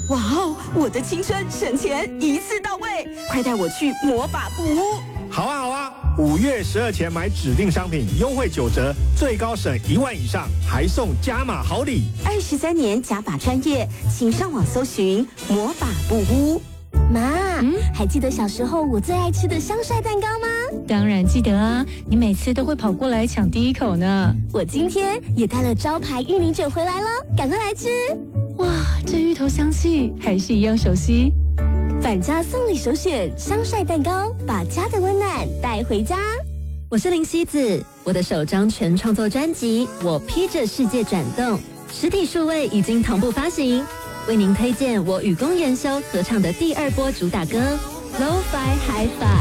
哇哦，我的青春省钱一次到位，快带我去魔法布屋。 好啊好啊，5月12前买指定商品优惠9折，最高省1万以上，还送加码好礼。 23年加法专业，请上网搜寻魔法布屋。 妈，还记得小时候我最爱吃的香晒蛋糕吗？ 当然记得啊，你每次都会跑过来抢第一口呢。 我今天也带了招牌芋泥卷回来了，赶快来吃！ 哇，这芋头香气还是一样熟悉。 返家送礼首选香晒蛋糕，把家的温暖带回家。 我是林希子，我的首张全创作专辑《我披着世界转动》，实体数位已经同步发行，为您推荐我与公研修合唱的第2波主打歌《Lo-Fi Hi-Fi》。